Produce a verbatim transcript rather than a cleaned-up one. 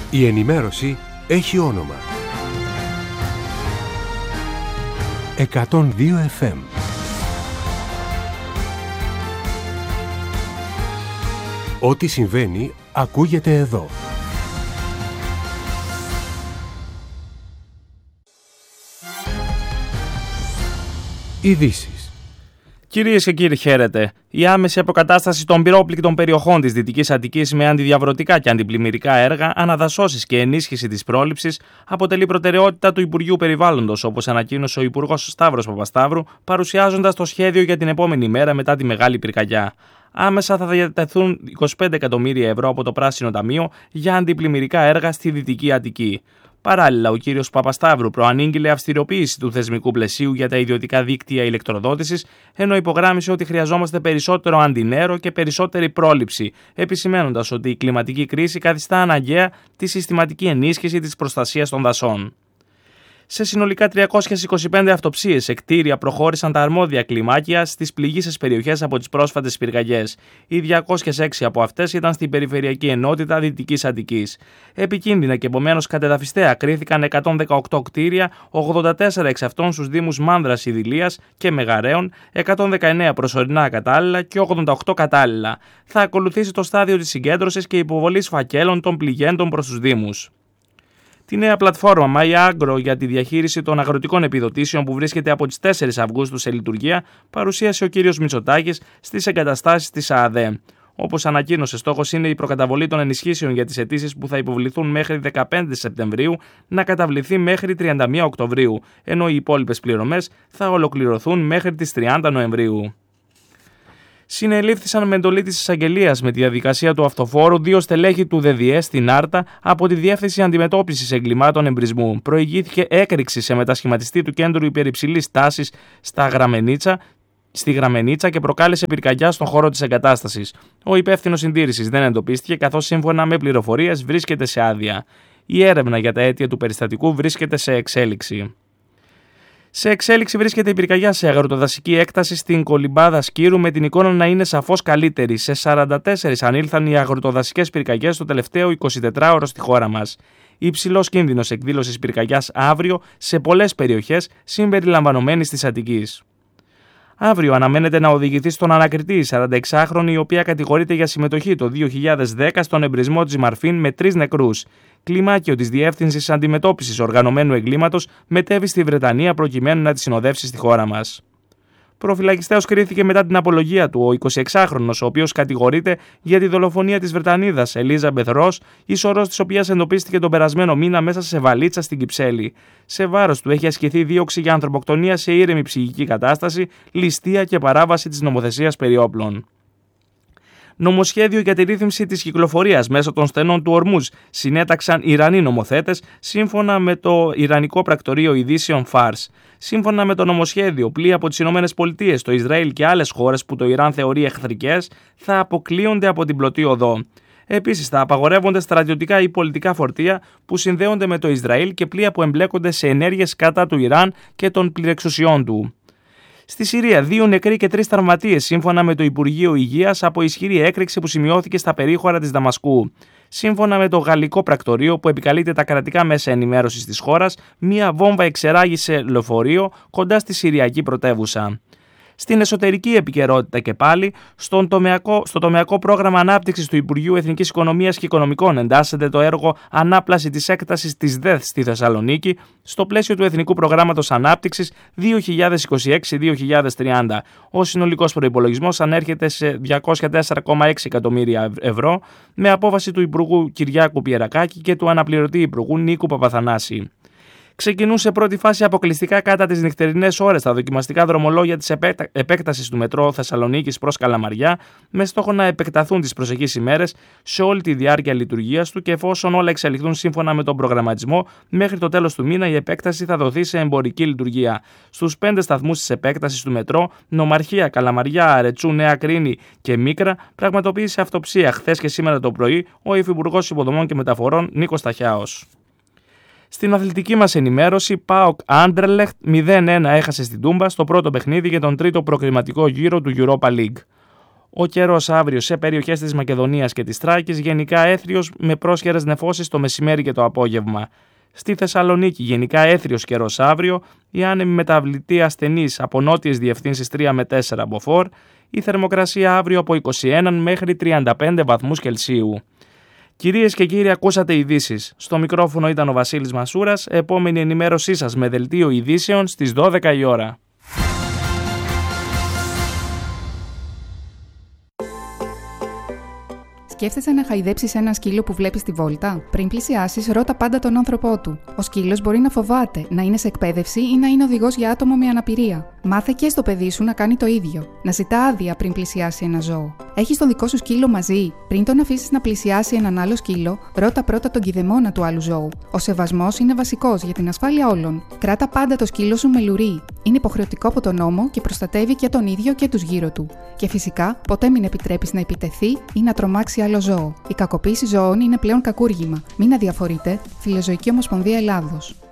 Η ενημέρωση έχει όνομα. εκατόν δύο εφ εμ. Ό,τι συμβαίνει ακούγεται εδώ. Ειδήσεις. Κυρίες και κύριοι, χαίρετε. Η άμεση αποκατάσταση των πυρόπληκτων περιοχών της Δυτικής Αττικής με αντιδιαβρωτικά και αντιπλημμυρικά έργα, αναδασώσεις και ενίσχυση της πρόληψης αποτελεί προτεραιότητα του Υπουργείου Περιβάλλοντος, όπως ανακοίνωσε ο Υπουργός Σταύρος Παπασταύρου, παρουσιάζοντας το σχέδιο για την επόμενη μέρα μετά τη μεγάλη πυρκαγιά. Άμεσα θα διατεθούν είκοσι πέντε εκατομμύρια ευρώ από το Πράσινο Ταμείο για αντιπλημμυρικά έργα στη Δυτική Αττική. Παράλληλα, ο κύριος Παπασταύρου προανήγγειλε αυστηροποίηση του θεσμικού πλαισίου για τα ιδιωτικά δίκτυα ηλεκτροδότησης, ενώ υπογράμμισε ότι χρειαζόμαστε περισσότερο αντινέρο και περισσότερη πρόληψη, επισημαίνοντας ότι η κλιματική κρίση καθιστά αναγκαία τη συστηματική ενίσχυση της προστασίας των δασών. Σε συνολικά τριακόσιες είκοσι πέντε αυτοψίες σε κτίρια προχώρησαν τα αρμόδια κλιμάκια στις πληγείσες περιοχές από τις πρόσφατες πυρκαγιές. Οι διακόσιες έξι από αυτές ήταν στην Περιφερειακή Ενότητα Δυτικής Αττικής. Επικίνδυνα και επομένως κατεδαφιστέα κρίθηκαν εκατόν δεκαοκτώ κτίρια, ογδόντα τέσσερα εξ αυτών στους δήμους Μάνδρας, Ιδηλίας και Μεγαρέων, εκατόν δεκαεννέα προσωρινά κατάλληλα και ογδόντα οκτώ κατάλληλα. Θα ακολουθήσει το στάδιο της συγκέντρωσης και υποβολής φακέλων των πληγέντων προς τους δήμους. Τη νέα πλατφόρμα MyAgro για τη διαχείριση των αγροτικών επιδοτήσεων που βρίσκεται από τις τέσσερις Αυγούστου σε λειτουργία παρουσίασε ο κύριος Μητσοτάκης στις εγκαταστάσεις της ΑΑΔΕ. Όπως ανακοίνωσε, στόχος είναι η προκαταβολή των ενισχύσεων για τις αιτήσεις που θα υποβληθούν μέχρι δεκαπέντε Σεπτεμβρίου να καταβληθεί μέχρι τριάντα μία Οκτωβρίου, ενώ οι υπόλοιπες πληρωμές θα ολοκληρωθούν μέχρι τις τριάντα Νοεμβρίου. Συνελήφθησαν με εντολή της εισαγγελίας με τη διαδικασία του αυτοφόρου δύο στελέχη του ΔΔΕ στην Άρτα από τη Διεύθυνση Αντιμετώπισης Εγκλημάτων Εμπρισμού. Προηγήθηκε έκρηξη σε μετασχηματιστή του κέντρου υπερυψηλής τάσης στα Γραμμενίτσα, στη Γραμμενίτσα και προκάλεσε πυρκαγιά στον χώρο της εγκατάστασης. Ο υπεύθυνος συντήρησης δεν εντοπίστηκε, καθώς σύμφωνα με πληροφορίες βρίσκεται σε άδεια. Η έρευνα για τα αίτια του περιστατικού βρίσκεται σε εξέλιξη. Σε εξέλιξη βρίσκεται η πυρκαγιά σε αγροτοδασική έκταση στην Κολυμπάδα Σκύρου, με την εικόνα να είναι σαφώς καλύτερη. Σε σαράντα τέσσερις ανήλθαν οι αγροτοδασικές πυρκαγιές το τελευταίο εικοσιτετράωρο στη χώρα μας. Υψηλός κίνδυνος εκδήλωσης πυρκαγιάς αύριο σε πολλές περιοχές συμπεριλαμβανομένης της Αττικής. Αύριο αναμένεται να οδηγηθεί στον ανακριτή η σαρανταεξάχρονη, η οποία κατηγορείται για συμμετοχή το δύο χιλιάδες δέκα στον εμπρισμό της Μαρφίν με τρεις νεκρούς. Κλιμάκιο της Διεύθυνσης Αντιμετώπισης Οργανωμένου Εγκλήματος μετέβη στη Βρετανία προκειμένου να τη συνοδεύσει στη χώρα μας. Προφυλακιστέως κρίθηκε μετά την απολογία του ο εικοσιεξάχρονος, ο οποίος κατηγορείται για τη δολοφονία της Βρετανίδας Ελίζαμπεθ Ρος, η σωρός της οποίας εντοπίστηκε τον περασμένο μήνα μέσα σε βαλίτσα στην Κυψέλη. Σε βάρος του έχει ασκηθεί δίωξη για ανθρωποκτονία σε ήρεμη ψυχική κατάσταση, ληστεία και παράβαση της νομοθεσίας περί όπλων. Νομοσχέδιο για τη ρύθμιση της κυκλοφορίας μέσω των στενών του Ορμούζ συνέταξαν Ιρανοί νομοθέτες σύμφωνα με το Ιρανικό Πρακτορείο Ειδήσεων Φάρς. Σύμφωνα με το νομοσχέδιο, πλοία από τις Ηνωμένες Πολιτείες, το Ισραήλ και άλλες χώρες που το Ιράν θεωρεί εχθρικές θα αποκλείονται από την πλωτή οδό. Επίσης, θα απαγορεύονται στρατιωτικά ή πολιτικά φορτία που συνδέονται με το Ισραήλ και πλοία που εμπλέκονται σε ενέργειες κατά του Ιράν και των πληρεξουσιών του. Στη Συρία, δύο νεκροί και τρεις τραυματίες, σύμφωνα με το Υπουργείο Υγείας, από ισχυρή έκρηξη που σημειώθηκε στα περίχωρα της Δαμασκού. Σύμφωνα με το Γαλλικό Πρακτορείο, που επικαλείται τα κρατικά μέσα ενημέρωσης της χώρας, μία βόμβα εξεράγησε λεωφορείο κοντά στη Συριακή πρωτεύουσα. Στην εσωτερική επικαιρότητα και πάλι, στον τομεακό, στο τομεακό πρόγραμμα ανάπτυξης του Υπουργείου Εθνικής Οικονομίας και Οικονομικών εντάσσεται το έργο Ανάπλαση της έκτασης της ΔΕΘ στη Θεσσαλονίκη, στο πλαίσιο του Εθνικού Προγράμματος Ανάπτυξης δύο χιλιάδες είκοσι έξι με δύο χιλιάδες τριάντα. Ο συνολικός προϋπολογισμός ανέρχεται σε διακόσια τέσσερα κόμμα έξι εκατομμύρια ευρώ, με απόφαση του Υπουργού Κυριάκου Πιερακάκη και του αναπληρωτή Υπουργού Νίκου Παπαθανάση. Ξεκινούν σε πρώτη φάση αποκλειστικά κατά τις νυχτερινές ώρες τα δοκιμαστικά δρομολόγια της επέκτασης του μετρό Θεσσαλονίκης προς Καλαμαριά, με στόχο να επεκταθούν τις προσεχείς ημέρες σε όλη τη διάρκεια λειτουργίας του, και εφόσον όλα εξελιχθούν σύμφωνα με τον προγραμματισμό, μέχρι το τέλος του μήνα η επέκταση θα δοθεί σε εμπορική λειτουργία. Στους πέντε σταθμούς της επέκτασης του μετρό, Νομαρχία, Καλαμαριά, Αρετσού, Νέα Κρίνη και Μίκρα, πραγματοποίησε αυτοψία χθες και σήμερα το πρωί ο Υφυπουργός Υποδομών και Μεταφορών Νίκος Ταχιάος. Στην αθλητική μας ενημέρωση, ΠΑΟΚ Άντερλεχτ μηδέν ένα έχασε στην Τούμπα στο πρώτο παιχνίδι για τον τρίτο προκριματικό γύρο του Europa League. Ο καιρός αύριο σε περιοχές της Μακεδονίας και της Θράκης γενικά έθριος με πρόσχερες νεφώσεις το μεσημέρι και το απόγευμα. Στη Θεσσαλονίκη γενικά έθριος καιρός αύριο, η άνεμη μεταβλητή ασθενής από νότιες διευθύνσεις τρία με τέσσερα μποφόρ, η θερμοκρασία αύριο από είκοσι ένα μέχρι τριάντα πέντε βαθμούς Κελσίου. Κυρίες και κύριοι, ακούσατε ειδήσεις. Στο μικρόφωνο ήταν ο Βασίλης Μασούρας. Επόμενη ενημέρωσή σας με δελτίο ειδήσεων στις δώδεκα η ώρα. Σκέφτεσαι να χαϊδέψεις ένα σκύλο που βλέπεις στη βόλτα? Πριν πλησιάσεις, ρώτα πάντα τον άνθρωπό του. Ο σκύλος μπορεί να φοβάται, να είναι σε εκπαίδευση ή να είναι οδηγός για άτομο με αναπηρία. Μάθε και στο παιδί σου να κάνει το ίδιο. Να ζητά άδεια πριν πλησιάσει ένα ζώο. Έχεις τον δικό σου σκύλο μαζί? Πριν τον αφήσεις να πλησιάσει έναν άλλο σκύλο, ρώτα πρώτα τον κηδεμόνα του άλλου ζώου. Ο σεβασμός είναι βασικός για την ασφάλεια όλων. Κράτα πάντα το σκύλο σου με λουρί. Είναι υποχρεωτικό από τον νόμο και προστατεύει και τον ίδιο και τους γύρω του. Και φυσικά, ποτέ μην επιτρέπεις να επιτεθεί ή να τρομάξει άλλο ζώο. Η κακοποίηση ζώων είναι πλέον κακούργημα. Μην αδιαφορείτε. Φιλοζωική Ομοσπονδία Ελλάδος.